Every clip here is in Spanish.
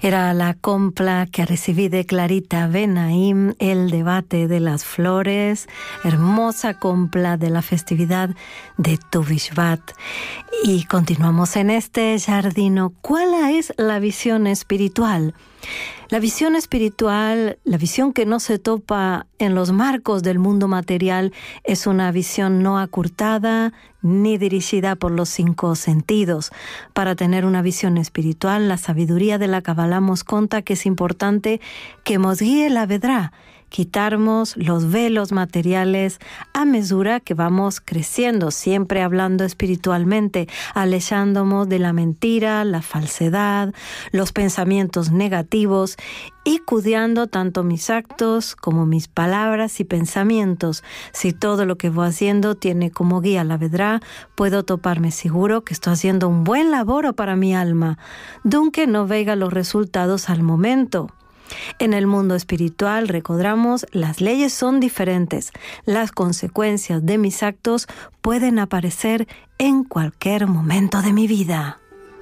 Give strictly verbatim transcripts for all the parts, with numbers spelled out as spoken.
Era la compla que recibí de Clarita Benaim, El debate de las flores, hermosa compla de la festividad de Tu Bishvat. Y continuamos en este jardino. ¿Cuál es la visión espiritual? La visión espiritual, la visión que no se topa en los marcos del mundo material, es una visión no acurtada ni dirigida por los cinco sentidos. Para tener una visión espiritual, la sabiduría de la Kabbalah nos cuenta que es importante que nos guíe la vedrá, quitarnos los velos materiales a medida que vamos creciendo, siempre hablando espiritualmente, alejándonos de la mentira, la falsedad, los pensamientos negativos y cuidando tanto mis actos como mis palabras y pensamientos. Si todo lo que voy haciendo tiene como guía la vedrá, puedo toparme seguro que estoy haciendo un buen labor para mi alma, aunque no vea los resultados al momento. En el mundo espiritual, recordamos, las leyes son diferentes. Las consecuencias de mis actos pueden aparecer en cualquier momento de mi vida.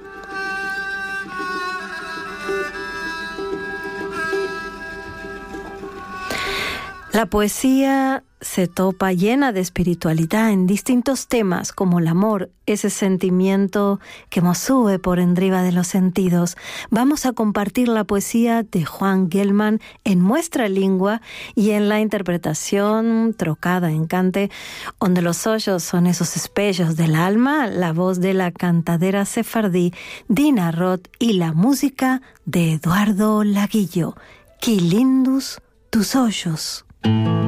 La poesía se topa llena de espiritualidad en distintos temas como el amor, ese sentimiento que nos sube por encima de los sentidos. Vamos a compartir la poesía de Juan Gelman en nuestra lengua y en la interpretación trocada en cante, donde los hoyos son esos espejos del alma, la voz de la cantadera sefardí Dina Roth y la música de Eduardo Laguillo. ¡Qué lindos tus hoyos!